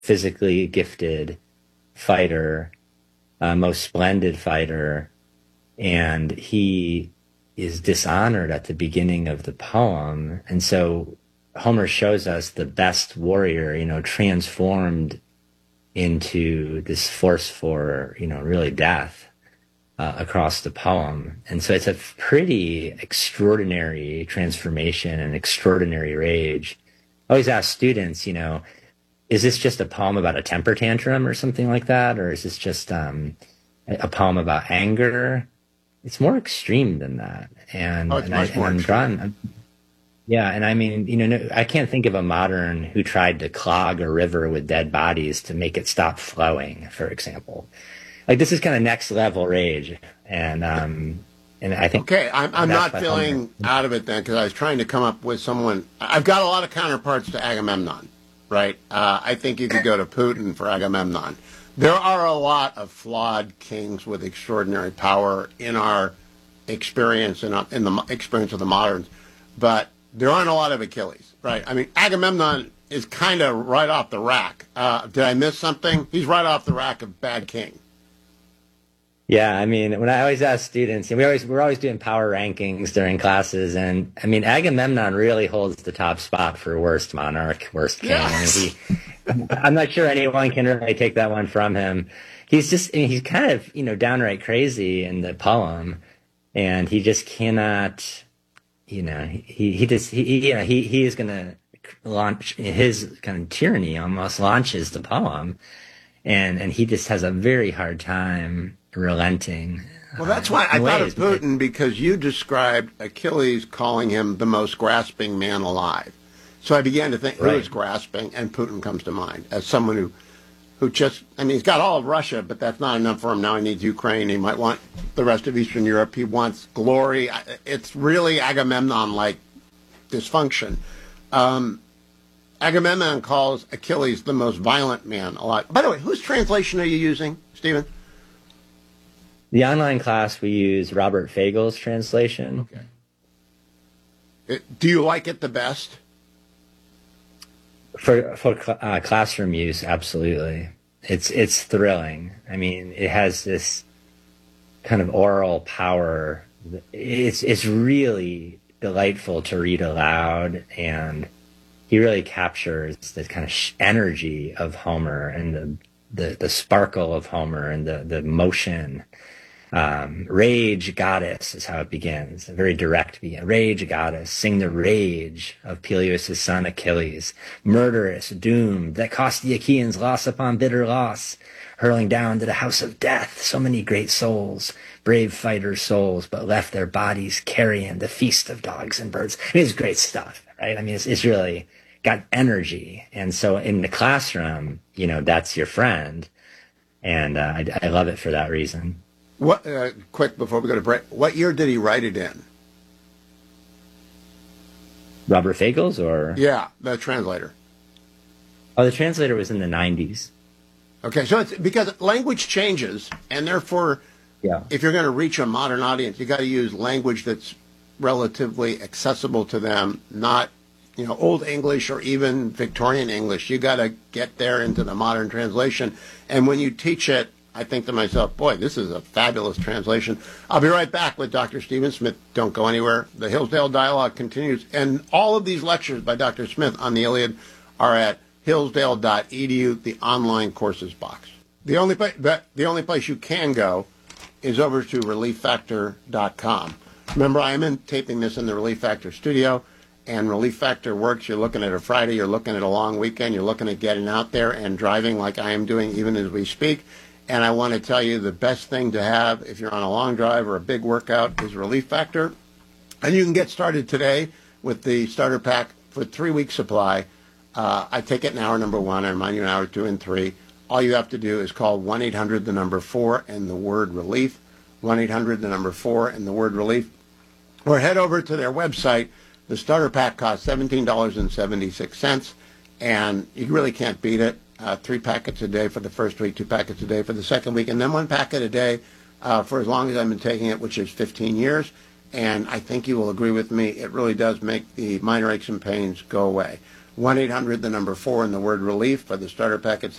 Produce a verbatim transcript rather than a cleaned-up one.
physically gifted fighter, uh, most splendid fighter, and he is dishonored at the beginning of the poem. And so Homer shows us the best warrior, you know, transformed into this force for, you know, really death uh, across the poem. And so it's a pretty extraordinary transformation and extraordinary rage. I always ask students, you know, is this just a poem about a temper tantrum or something like that? Or is this just um, a poem about anger? It's more extreme than that. And, oh, it's and, much I, more and I'm extreme. drawn, yeah, and I mean, you know, no, I can't think of a modern who tried to clog a river with dead bodies to make it stop flowing, for example. Like, this is kind of next level rage. And, um, and I think. Okay, I'm, I'm not feeling out of it then, because I was trying to come up with someone. I've got a lot of counterparts to Agamemnon, right? Uh, I think you could go to Putin for Agamemnon. There are a lot of flawed kings with extraordinary power in our experience, in, in the experience of the moderns, but there aren't a lot of Achilles, right? I mean, Agamemnon is kind of right off the rack. Uh, did I miss something? He's right off the rack of bad king. Yeah, I mean, when I always ask students, and we always we're always doing power rankings during classes, and I mean, Agamemnon really holds the top spot for worst monarch, worst king. Yes. I mean, he, I'm not sure anyone can really take that one from him. He's just, I mean, he's kind of, you know, downright crazy in the poem, and he just cannot, you know, he he just he, he you know he he is going to launch his kind of tyranny, almost launches the poem, and and he just has a very hard time relenting. Well, that's why I thought of Putin, because you described Achilles calling him the most grasping man alive. So I began to think, who is grasping? And Putin comes to mind as someone who, who just, I mean, he's got all of Russia, but that's not enough for him. Now he needs Ukraine. He might want the rest of Eastern Europe. He wants glory. It's really Agamemnon-like dysfunction. Um, Agamemnon calls Achilles the most violent man alive. By the way, whose translation are you using, Stephen? The online class, we use Robert Fagel's translation. Okay. It, do you like it the best? For for uh, classroom use, absolutely. It's it's thrilling. I mean, it has this kind of oral power. It's it's really delightful to read aloud, and he really captures the kind of sh- energy of Homer and the, the the sparkle of Homer and the the motion. Um, rage goddess is how it begins. A very direct begin. Rage goddess, sing the rage of Peleus' son Achilles. Murderous, doomed, that cost the Achaeans loss upon bitter loss. Hurling down to the house of death, so many great souls, brave fighters' souls, but left their bodies carrying the feast of dogs and birds. I mean, it's great stuff, right? I mean, it's, it's really got energy. And so in the classroom, you know, that's your friend. And uh, I, I love it for that reason. What, uh, quick, before we go to break, what year did he write it in? Robert Fagel's, or? Yeah, the translator. Oh, the translator was in the nineties. Okay, so it's because language changes, and therefore, yeah. if you're going to reach a modern audience, you got to use language that's relatively accessible to them, not, you know, Old English or even Victorian English. You got to get there into the modern translation, and when you teach it, I think to myself, boy, this is a fabulous translation. I'll be right back with Doctor Stephen Smith. Don't go anywhere. The Hillsdale Dialogue continues. And all of these lectures by Doctor Smith on the Iliad are at hillsdale dot e d u, the online courses box. The only, place, the only place you can go is over to relief factor dot com. Remember, I am in taping this in the Relief Factor studio, and Relief Factor works. You're looking at a Friday. You're looking at a long weekend. You're looking at getting out there and driving like I am doing even as we speak. And I want to tell you the best thing to have if you're on a long drive or a big workout is Relief Factor. And you can get started today with the starter pack for three weeks supply. Uh, I take it in hour number one. I remind you in hour two and three. All you have to do is call one eight hundred, the number four, and the word relief. one eight hundred, the number four, and the word relief. Or head over to their website. The starter pack costs seventeen dollars and seventy-six cents. And you really can't beat it. Uh, three packets a day for the first week, two packets a day for the second week, and then one packet a day uh, for as long as I've been taking it, which is fifteen years. And I think you will agree with me, it really does make the minor aches and pains go away. one eight hundred, the number four, and the word relief for the starter packets